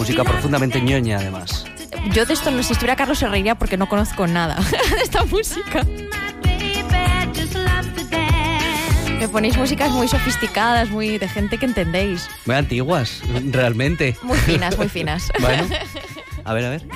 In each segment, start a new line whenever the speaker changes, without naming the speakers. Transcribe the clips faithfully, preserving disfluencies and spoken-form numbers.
música profundamente ñoña, además.
Yo de esto, no, si estuviera Carlos se reiría porque no conozco nada de esta música. Me ponéis músicas muy sofisticadas, muy de gente que entendéis.
Muy antiguas, realmente.
Muy finas, muy finas.
Bueno, a ver, a ver.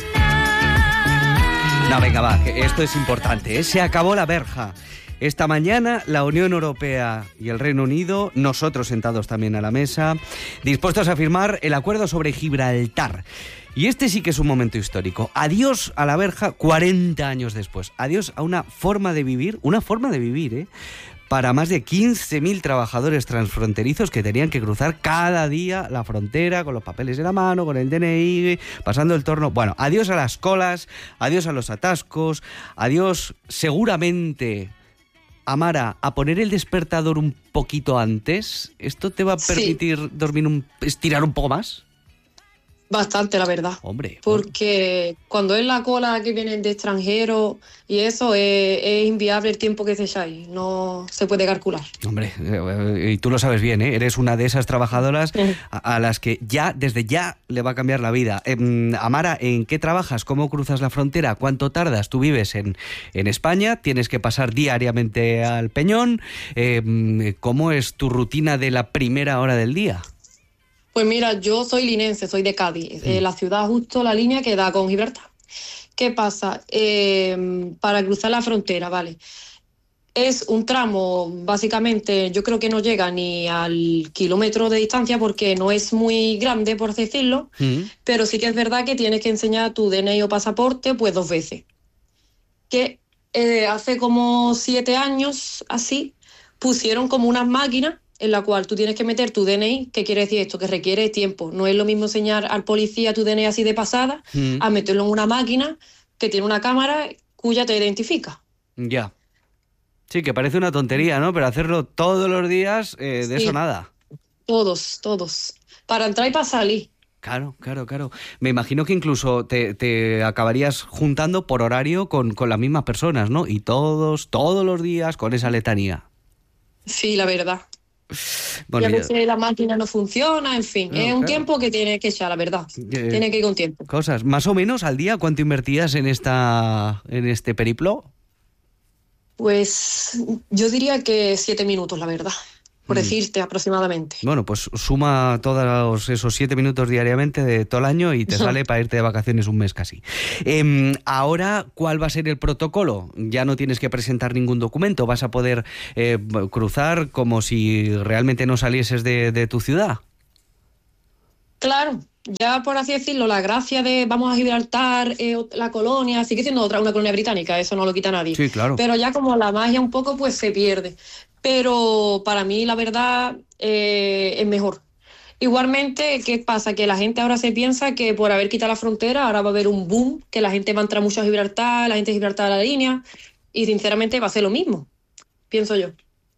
No, venga, va, que esto es importante, ¿eh? Se acabó la verja. Esta mañana la Unión Europea y el Reino Unido, nosotros sentados también a la mesa, dispuestos a firmar el acuerdo sobre Gibraltar. Y este sí que es un momento histórico. Adiós a la verja cuarenta años después. Adiós a una forma de vivir, una forma de vivir, ¿eh? Para más de quince mil trabajadores transfronterizos que tenían que cruzar cada día la frontera con los papeles en la mano, con el D N I, pasando el torno. Bueno, adiós a las colas, adiós a los atascos, adiós seguramente, Amara, a poner el despertador un poquito antes. ¿Esto te va a permitir sí. dormir un, estirar un poco más?
Bastante, la verdad.
Hombre.
Porque bueno. cuando es la cola que vienen de extranjeros y eso, es, es inviable el tiempo que se echáis. No se puede calcular.
Hombre, y tú lo sabes bien, ¿eh? Eres una de esas trabajadoras a, a las que ya, desde ya, le va a cambiar la vida. Eh, Amara, ¿en qué trabajas? ¿Cómo cruzas la frontera? ¿Cuánto tardas? Tú vives en, en España, tienes que pasar diariamente al Peñón. Eh, ¿Cómo es tu rutina de la primera hora del día?
Pues mira, yo soy linense, soy de Cádiz, mm. eh, la ciudad justo la línea que da con Gibraltar. ¿Qué pasa? Eh, para cruzar la frontera, ¿vale? Es un tramo, básicamente, yo creo que no llega ni al kilómetro de distancia porque no es muy grande, por así decirlo, mm. pero sí que es verdad que tienes que enseñar tu D N I o pasaporte pues dos veces. Que eh, hace como siete años, así, pusieron como unas máquinas en la cual tú tienes que meter tu D N I. ¿Qué quiere decir esto? Que requiere tiempo. No es lo mismo enseñar al policía tu D N I así de pasada mm. a meterlo en una máquina que tiene una cámara cuya te identifica.
Ya. Sí, que parece una tontería, ¿no? Pero hacerlo todos los días, eh, de sí. eso nada.
Todos, todos. Para entrar y para salir.
Claro, claro, claro. Me imagino que incluso te, te acabarías juntando por horario con, con las mismas personas, ¿no? Y todos, todos los días con esa letanía.
Sí, la verdad. Bueno, y a veces la máquina no funciona, en fin, no, es un claro. tiempo que tiene que echar, la verdad. Eh, tiene que ir con tiempo.
Cosas, más o menos al día, ¿cuánto invertías en esta en este periplo?
Pues yo diría que siete minutos, la verdad, por mm. decirte aproximadamente.
Bueno, pues suma todos esos siete minutos diariamente de todo el año y te sale para irte de vacaciones un mes casi. Eh, ahora, ¿cuál va a ser el protocolo? Ya no tienes que presentar ningún documento, vas a poder eh, cruzar como si realmente no salieses de, de tu ciudad.
Claro, ya por así decirlo, la gracia de vamos a Gibraltar, eh, la colonia, sigue siendo otra, una colonia británica, eso no lo quita nadie.
Sí, claro.
Pero ya como la magia un poco pues se pierde. Pero para mí, la verdad, eh, es mejor. Igualmente, ¿qué pasa? Que la gente ahora se piensa que por haber quitado la frontera, ahora va a haber un boom, que la gente va a entrar mucho a Gibraltar, la gente de Gibraltar a la línea, y sinceramente va a ser lo mismo, pienso yo.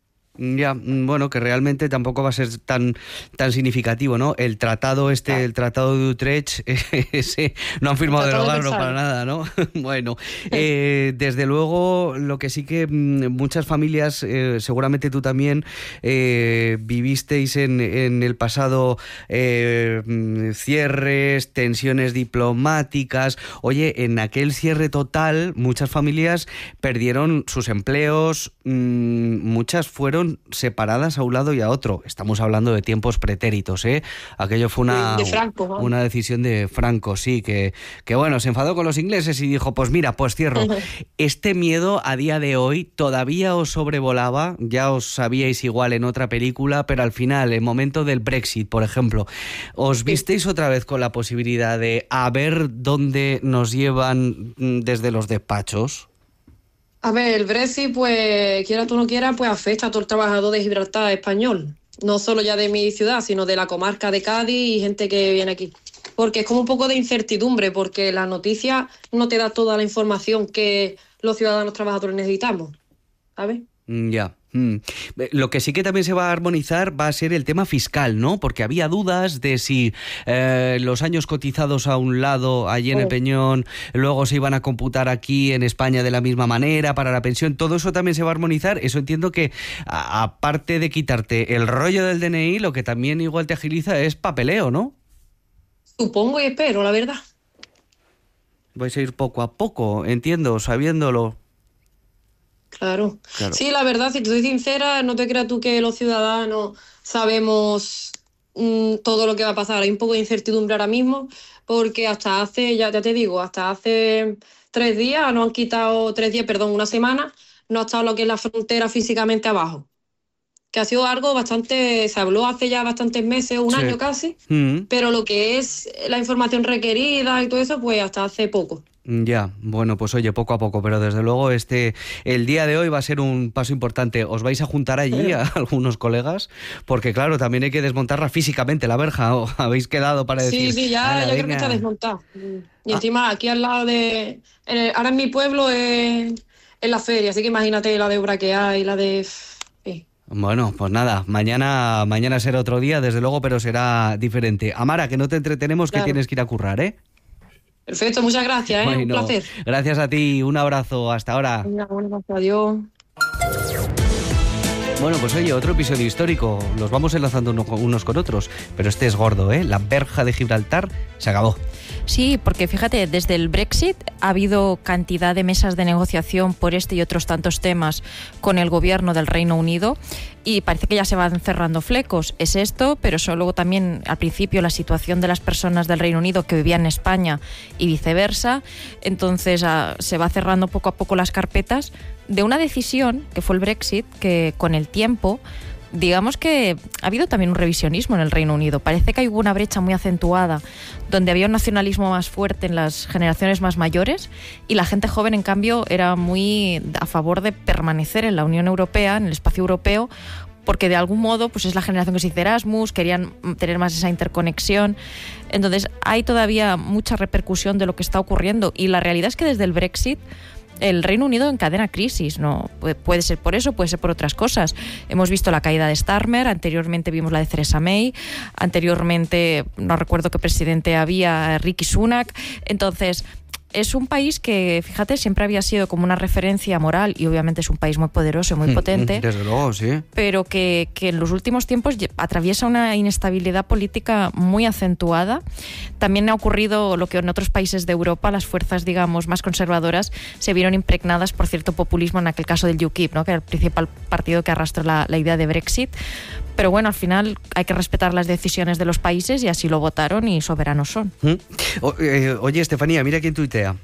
Ya, bueno, que realmente tampoco va a ser tan tan significativo, ¿no? El tratado este, ah. el tratado de Utrecht, ese, no han firmado derogarlo de para nada, ¿no? Bueno, eh, desde luego, lo que sí que muchas familias, eh, seguramente tú también, eh, vivisteis en, en el pasado eh, cierres, tensiones diplomáticas. Oye, en aquel cierre total, muchas familias perdieron sus empleos, mmm, muchas fueron separadas a un lado y a otro. Estamos hablando de tiempos pretéritos, ¿eh? Aquello fue una,
de Franco, ¿no?
una decisión de Franco, sí, que, que bueno, se enfadó con los ingleses y dijo, pues mira, pues cierro. Uh-huh. Este miedo a día de hoy todavía os sobrevolaba, ya os sabíais igual en otra película, pero al final, el momento del Brexit, por ejemplo, ¿os visteis otra vez con la posibilidad de a ver dónde nos llevan desde los despachos?
A ver, el Brexit, pues, quiera tú no quieras, pues afecta a todo el trabajador de Gibraltar español. No solo ya de mi ciudad, sino de la comarca de Cádiz y gente que viene aquí. Porque es como un poco de incertidumbre, porque la noticia no te da toda la información que los ciudadanos trabajadores necesitamos, ¿sabes?
Ya. Yeah. Mm. Lo que sí que también se va a armonizar va a ser el tema fiscal, ¿no? Porque había dudas de si eh, los años cotizados a un lado, allí en el Peñón, luego se iban a computar aquí en España de la misma manera para la pensión. Todo eso también se va a armonizar. Eso entiendo que, a, aparte de quitarte el rollo del D N I, lo que también igual te agiliza es papeleo, ¿no?
Supongo y espero, la verdad.
Vais a ir poco a poco, entiendo, sabiéndolo.
Claro.
Claro.
Sí, la verdad, si te soy sincera, no te creas tú que los ciudadanos sabemos mmm, todo lo que va a pasar. Hay un poco de incertidumbre ahora mismo, porque hasta hace, ya, ya te digo, hasta hace tres días, nos han quitado, tres días, perdón, una semana, no ha estado lo que es la frontera físicamente abajo. Que ha sido algo bastante, se habló hace ya bastantes meses, un
Sí.
año casi,
Mm.
pero lo que es la información requerida y todo eso, pues hasta hace poco.
Ya, bueno, pues oye, poco a poco, pero desde luego este el día de hoy va a ser un paso importante. ¿Os vais a juntar allí a algunos colegas? Porque claro, también hay que desmontarla físicamente, la verja, ¿o habéis quedado para decir?
Sí, sí, ya,
"Ala,
ya creo que
venga"?
está desmontado. Y
Ah.
encima aquí al lado de... en el- ahora en mi pueblo es, es la feria, así que imagínate la de obra que hay, la de... sí.
Bueno, pues nada, mañana mañana será otro día, desde luego, pero será diferente. Amara, que no te entretenemos, que
Claro.
tienes que ir a currar, ¿eh?
Perfecto, muchas gracias, ¿eh? Un
Bueno,
placer.
gracias a ti, un abrazo, hasta ahora.
Venga, bueno, gracias, adiós.
Bueno, pues oye, otro episodio histórico, los vamos enlazando uno con- unos con otros, pero este es gordo, ¿eh? La verja de Gibraltar se acabó.
Sí, porque fíjate, desde el Brexit ha habido cantidad de mesas de negociación por este y otros tantos temas con el gobierno del Reino Unido y parece que ya se van cerrando flecos. Es esto, pero eso, luego también al principio la situación de las personas del Reino Unido que vivían en España y viceversa. Entonces ah, se va cerrando poco a poco las carpetas de una decisión que fue el Brexit, que con el tiempo... Digamos que ha habido también un revisionismo en el Reino Unido. Parece que hay una brecha muy acentuada donde había un nacionalismo más fuerte en las generaciones más mayores y la gente joven, en cambio, era muy a favor de permanecer en la Unión Europea, en el espacio europeo, porque de algún modo pues es la generación que se hizo Erasmus, querían tener más esa interconexión. Entonces hay todavía mucha repercusión de lo que está ocurriendo y la realidad es que desde el Brexit el Reino Unido encadena crisis, no puede, puede ser por eso, puede ser por otras cosas. Hemos visto la caída de Starmer, anteriormente vimos la de Theresa May, anteriormente no recuerdo qué presidente había, Rishi Sunak. Entonces es un país que, fíjate, siempre había sido como una referencia moral y obviamente es un país muy poderoso, muy potente.
Desde luego, sí.
Pero que, que en los últimos tiempos atraviesa una inestabilidad política muy acentuada. También ha ocurrido lo que en otros países de Europa, las fuerzas, digamos, más conservadoras se vieron impregnadas por cierto populismo, en aquel caso del U KIP, ¿no? Que era el principal partido que arrastró la, la idea de Brexit. Pero bueno, al final hay que respetar las decisiones de los países y así lo votaron y soberanos son.
¿Mm? O, eh, oye, Estefanía, mira quién tuitea.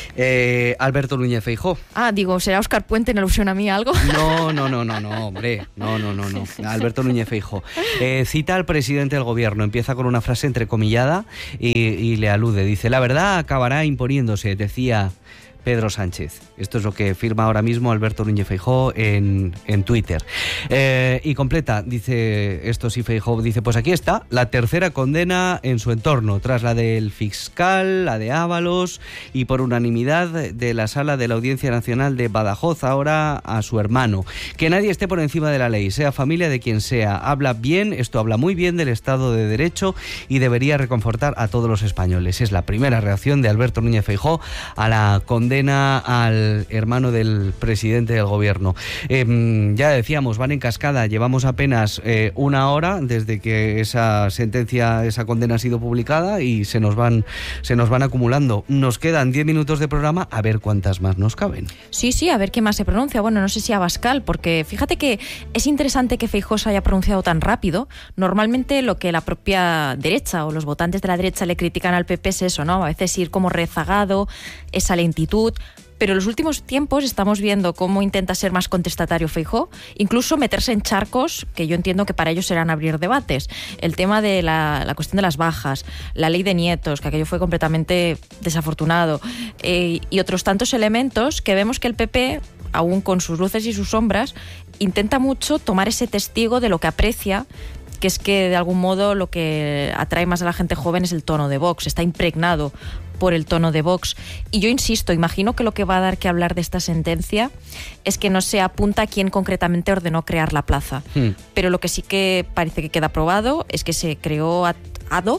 Eh, Alberto Núñez Feijóo.
Ah, digo, ¿será Óscar Puente en alusión a mí algo?
No, no, no, no, no, hombre. No, no, no, no. Alberto Núñez Feijóo. Eh, cita al presidente del gobierno. Empieza con una frase entrecomillada y, y le alude. Dice, la verdad acabará imponiéndose, decía Pedro Sánchez. Esto es lo que firma ahora mismo Alberto Núñez Feijóo en, en Twitter. Eh, y completa, dice, esto sí, Feijóo, dice, pues aquí está, la tercera condena en su entorno, tras la del fiscal, la de Ábalos, y por unanimidad de la Sala de la Audiencia Nacional de Badajoz, ahora a su hermano. Que nadie esté por encima de la ley, sea familia de quien sea. Habla bien, esto habla muy bien del Estado de Derecho y debería reconfortar a todos los españoles. Es la primera reacción de Alberto Núñez Feijóo a la condena al hermano del presidente del gobierno. Eh, ya decíamos, van en cascada, llevamos apenas eh, una hora desde que esa sentencia, esa condena ha sido publicada y se nos van, se nos van acumulando. Nos quedan diez minutos de programa, a ver cuántas más nos caben.
Sí, sí, a ver qué más se pronuncia. Bueno, no sé si Abascal, porque fíjate que es interesante que Feijóo se haya pronunciado tan rápido. Normalmente lo que la propia derecha o los votantes de la derecha le critican al P P es eso, ¿no? A veces ir como rezagado, esa lentitud. Pero en los últimos tiempos estamos viendo cómo intenta ser más contestatario Feijóo, incluso meterse en charcos que yo entiendo que para ellos serán abrir debates. El tema de la, la cuestión de las bajas, la ley de nietos, que aquello fue completamente desafortunado, eh, y otros tantos elementos que vemos que el P P, aún con sus luces y sus sombras, intenta mucho tomar ese testigo de lo que aprecia, que es que de algún modo lo que atrae más a la gente joven es el tono de Vox, está impregnado por el tono de Vox. Y yo insisto, imagino que lo que va a dar que hablar de esta sentencia es que no se apunta a quién concretamente ordenó crear la plaza. Hmm. Pero lo que sí que parece que queda probado es que se creó ad hoc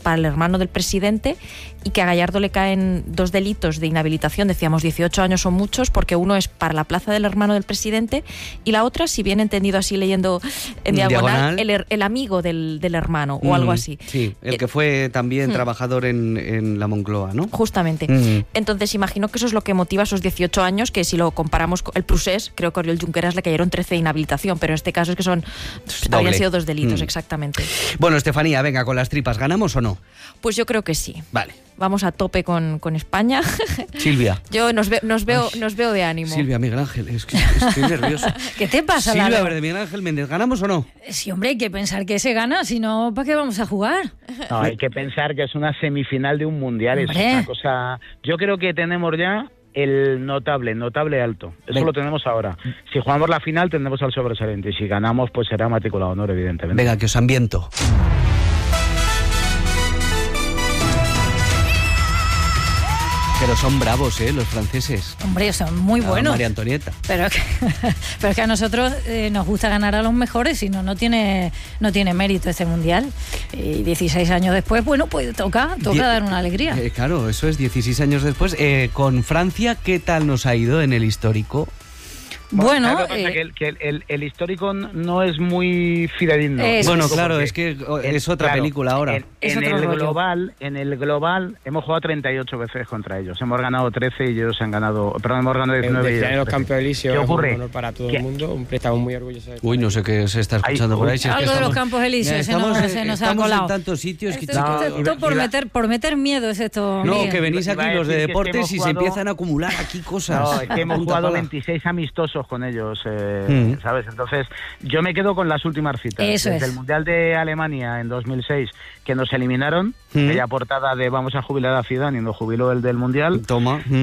para el hermano del presidente, y que a Gallardo le caen dos delitos de inhabilitación. Decíamos dieciocho años son muchos, porque uno es para la plaza del hermano del presidente y la otra, si bien entendido así leyendo en diagonal, diagonal. El, el amigo del, del hermano o mm, algo así.
Sí, el que fue también mm. trabajador en, en la Moncloa, ¿no?
Justamente. Mm. Entonces imagino que eso es lo que motiva esos dieciocho años, que si lo comparamos con el Prusés, creo que a Oriol Junqueras le cayeron trece de inhabilitación, pero en este caso es que son Doble. habían sido dos delitos, mm. exactamente.
Bueno, Estefanía, venga, con las tripas, ¿ganamos o no?
Pues yo creo que sí.
Vale.
Vamos a tope con, con España.
Silvia.
Yo nos, ve, nos, veo,
Ay,
nos veo de ánimo.
Silvia, Miguel Ángel, es que estoy nervioso.
¿Qué te pasa,
Silvia,
Lalo?
Verde, Miguel Ángel Méndez, ¿ganamos o no?
Sí, hombre, hay que pensar que se gana, si no, ¿para qué vamos a jugar?
No, hay que pensar que es una semifinal de un mundial,
hombre.
Es una cosa... Yo creo que tenemos ya el notable, notable alto. Eso Venga. Lo tenemos ahora. Si jugamos la final tendremos al sobresaliente, y si ganamos pues será matrícula de honor, evidentemente.
Venga, que os ambiento. Pero son bravos, ¿eh? Los franceses.
Hombre, son muy
la
buenos.
María Antonieta.
Pero, que, pero es que a nosotros eh, nos gusta ganar a los mejores, si no, no tiene, no tiene mérito este mundial. Y dieciséis años después, bueno, pues toca, toca Die- dar una alegría.
Eh, claro, eso es dieciséis años después. Eh, con Francia, ¿qué tal nos ha ido en el histórico?
Bueno,
bueno eh, que, el, que el, el, el histórico no es muy fidedigno.
Es, bueno, claro, es que es otra
claro,
película ahora.
En,
es
en
otro
el
rollo.
global, en el global hemos jugado treinta y ocho veces contra ellos. Hemos ganado trece y ellos han ganado, perdón, hemos ganado diecinueve.
En los Campos Elíseos
es un
honor para todo ¿Qué? el mundo. Un estamos muy orgullosos de
Uy, no sé qué se está escuchando
Ay,
por ahí. Si es
algo
que estamos,
de los Campos Elíseos, se nos, se nos ha colado.
En tantos sitios
esto,
que
esto, esto, esto por, meter, por meter miedo es esto.
No,
Miguel.
que venís aquí los de deportes y se empiezan a acumular aquí cosas.
No, es que hemos jugado veintiséis amistosos con ellos, eh, ¿sabes? Entonces, yo me quedo con las últimas citas.
Eso
Desde
es.
el Mundial de Alemania en dos mil seis, que nos eliminaron, mm. aquella portada de vamos a jubilar a Zidane y nos jubiló el del Mundial.
Toma. Mm.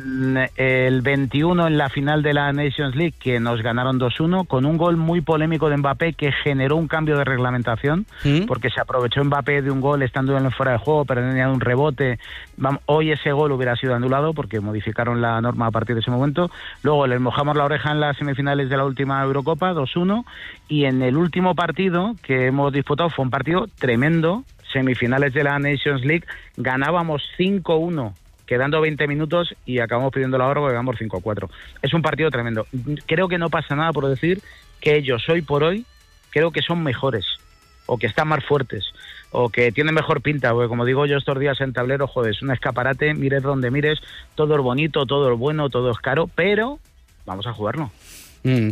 En el veintiuno, en la final de la Nations League, que nos ganaron dos uno, con un gol muy polémico de Mbappé que generó un cambio de reglamentación, mm. porque se aprovechó Mbappé de un gol estando en el fuera de juego, perdiendo un rebote. Hoy ese gol hubiera sido anulado porque modificaron la norma a partir de ese momento. Luego les mojamos la oreja en las semifinales de la última Eurocopa, dos uno, y en el último partido que hemos disputado fue un partido tremendo, semifinales de la Nations League, ganábamos cinco uno, quedando veinte minutos y acabamos pidiendo la hora porque ganamos cinco cuatro. Es un partido tremendo. Creo que no pasa nada por decir que ellos hoy por hoy creo que son mejores, o que están más fuertes, o que tienen mejor pinta, porque como digo yo estos días en tablero, joder, es un escaparate, mires donde mires, todo es bonito, todo es bueno, todo es caro, pero vamos a jugarlo.
Mm,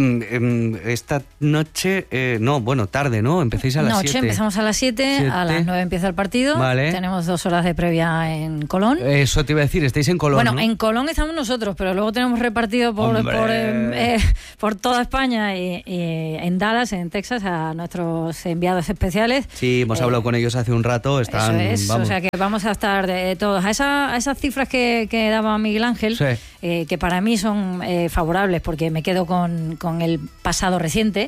em, esta noche, eh, no, bueno, tarde, ¿no? Empecéis a las siete.
Noche, empezamos a las siete, a las nueve empieza el partido.
Vale.
Tenemos dos horas de previa en Colón.
Eso te iba a decir, estáis en Colón,
Bueno,
¿no?
en Colón estamos nosotros, pero luego tenemos repartido por, por, eh, eh, por toda España y, y en Dallas, en Texas, a nuestros enviados especiales.
Sí, hemos
eh,
hablado con ellos hace un rato. Están,
eso es,
vamos.
o sea que vamos a estar de todos. A, esa, a esas cifras que, que daba Miguel Ángel,
sí.
eh, que para mí son eh, favorables porque me quedo con, con el pasado reciente,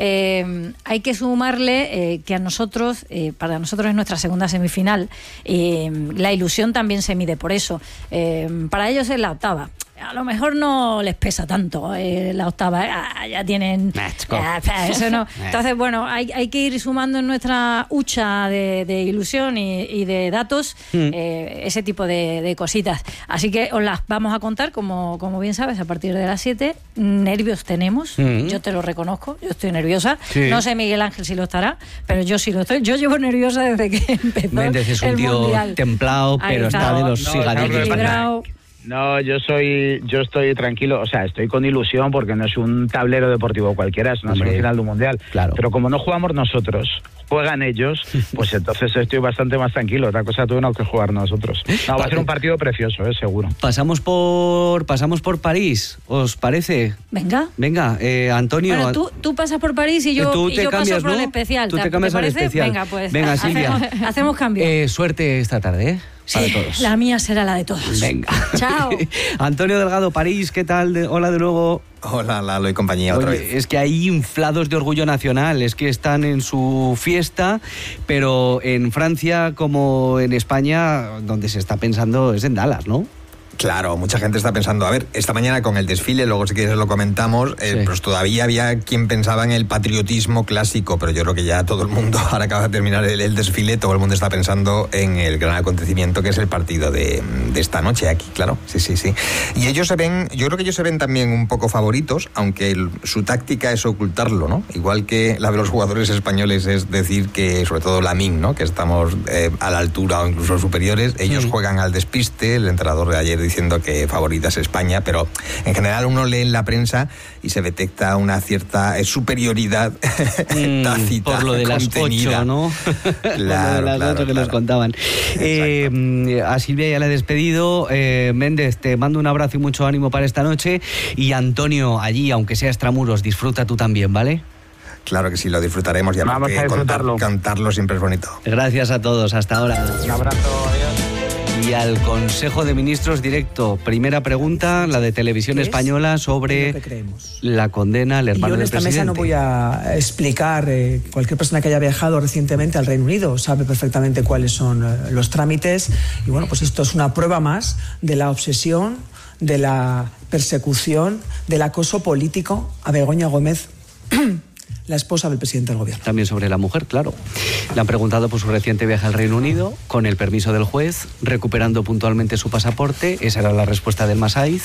eh, hay que sumarle eh, que a nosotros, eh, para nosotros es nuestra segunda semifinal, eh, la ilusión también se mide por eso. Eh, para ellos es la octava. A lo mejor no les pesa tanto eh, la octava, eh, ya tienen... Eh, eso no. Entonces, bueno, hay, hay que ir sumando en nuestra hucha de, de ilusión y, y de datos mm. eh, ese tipo de, de cositas. Así que os las vamos a contar, como, como bien sabes, a partir de las siete. Nervios tenemos, mm. yo te lo reconozco, yo estoy nerviosa. Sí. No sé Miguel Ángel si lo estará, pero yo sí lo estoy. Yo llevo nerviosa desde que empezó
Méndez es un
el
tío
mundial.
Templado, pero está, está de los
no,
cigarrillos.
No, yo soy yo estoy tranquilo, o sea, estoy con ilusión porque no es un tablero deportivo cualquiera, es una semifinal de un mundial.
Claro.
Pero como no jugamos nosotros, juegan ellos, pues entonces estoy bastante más tranquilo. Otra cosa tuvimos que jugar nosotros. No, va a ser un partido precioso, eh, seguro.
Pasamos por pasamos por París, ¿os parece?
Venga.
Venga, eh, Antonio.
Bueno, tú, tú pasas por París y yo,
tú te
y yo
cambias,
paso por
¿no?
el especial.
Tú te cambias
¿te
al especial.
Venga, pues.
Venga, Silvia.
Hacemos, hacemos cambio.
Eh, suerte esta tarde, ¿eh? Para
sí,
todos.
La mía será la de todos.
Venga.
Chao.
Antonio Delgado, París, ¿qué tal? De, hola de nuevo.
Hola, Lalo y compañía, otra
Oye,
vez.
Es que hay inflados de orgullo nacional, es que están en su fiesta, pero en Francia como en España, donde se está pensando es en Dallas, ¿no?
Claro, mucha gente está pensando, a ver, esta mañana con el desfile, luego si quieres lo comentamos, eh, sí. pues todavía había quien pensaba en el patriotismo clásico, pero yo creo que ya todo el mundo, ahora acaba de terminar el, el desfile, todo el mundo está pensando en el gran acontecimiento que es el partido de, de esta noche aquí, claro, sí, sí, sí. Y ellos se ven, yo creo que ellos se ven también un poco favoritos, aunque el, su táctica es ocultarlo, ¿no? Igual que la de los jugadores españoles es decir que, sobre todo Lamine, ¿no? Que estamos eh, a la altura o incluso superiores, ellos sí. juegan al despiste, el entrenador de ayer diciendo que favorita es España, pero en general uno lee en la prensa y se detecta una cierta superioridad mm, tácita,
por lo de
contenida.
Las ocho, ¿no?
Claro,
por lo de las
claro,
ocho
claro.
que nos contaban. Eh, a Silvia ya la he despedido. Eh, Méndez, te mando un abrazo y mucho ánimo para esta noche. Y Antonio, allí, aunque sea extramuros, disfruta tú también, ¿vale?
Claro que sí, lo disfrutaremos. Ya
Vamos a disfrutarlo.
Contar, cantarlo siempre es bonito.
Gracias a todos, hasta ahora.
Un abrazo, adiós.
Y al Consejo de Ministros directo. Primera pregunta, la de Televisión Española sobre la condena al hermano del presidente.
Yo en esta mesa no voy a explicar, eh, cualquier persona que haya viajado recientemente al Reino Unido sabe perfectamente cuáles son eh, los trámites. Y bueno, pues esto es una prueba más de la obsesión, de la persecución, del acoso político a Begoña Gómez, la esposa del presidente del gobierno.
También sobre la mujer, claro. Le han preguntado por su reciente viaje al Reino Unido, con el permiso del juez, recuperando puntualmente su pasaporte. Esa era la respuesta del Masaiz.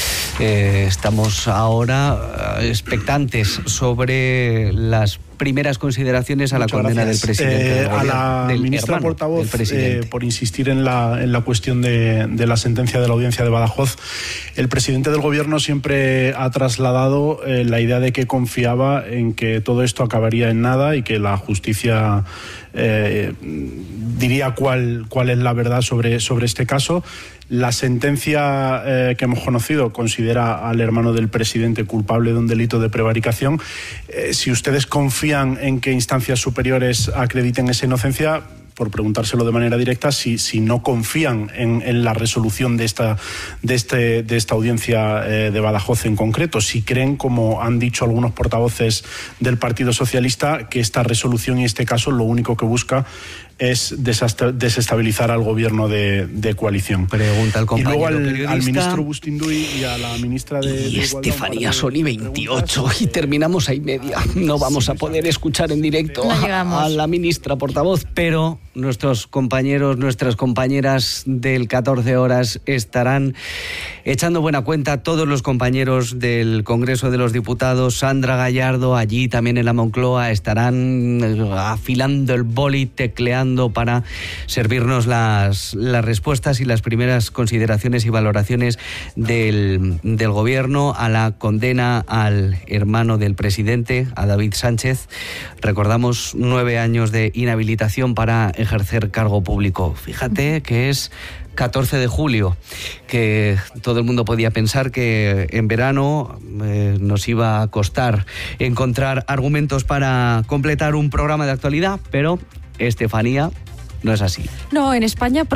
Eh, estamos ahora expectantes sobre las primeras consideraciones a la
Muchas
condena
gracias.
del presidente
eh,
del gobierno,
a la
del
ministra
hermano,
portavoz
del presidente.
Eh, por insistir en la, en la cuestión de, de la sentencia de la audiencia de Badajoz. El presidente del gobierno siempre ha trasladado eh, la idea de que confiaba en que todo esto acabaría en nada y que la justicia eh, diría cuál, cuál es la verdad sobre, sobre este caso. La sentencia eh, que hemos conocido considera al hermano del presidente culpable de un delito de prevaricación. Eh, si ustedes confían en que instancias superiores acrediten esa inocencia, por preguntárselo de manera directa, si, si no confían en, en la resolución de esta, de este, de esta audiencia eh, de Badajoz en concreto, si creen, como han dicho algunos portavoces del Partido Socialista, que esta resolución y este caso lo único que busca es desestabilizar al gobierno de, de coalición.
Pregunta al compañero
y luego al,
periodista.
al ministro Bustinduy y a la ministra de,
y
de
Estefanía son y veintiocho y terminamos a y media. No vamos a poder escuchar en directo
no
a, a la ministra portavoz, pero nuestros compañeros, nuestras compañeras del catorce horas estarán echando buena cuenta. Todos los compañeros del Congreso de los Diputados, Sandra Gallardo, allí también en la Moncloa, estarán afilando el boli, tecleando para servirnos las, las respuestas y las primeras consideraciones y valoraciones del, del gobierno a la condena al hermano del presidente, a David Sánchez. Recordamos nueve años de inhabilitación para ejercer cargo público. Fíjate que es catorce de julio, que todo el mundo podía pensar que en verano eh, nos iba a costar encontrar argumentos para completar un programa de actualidad, pero Estefanía, no es así.
No, en España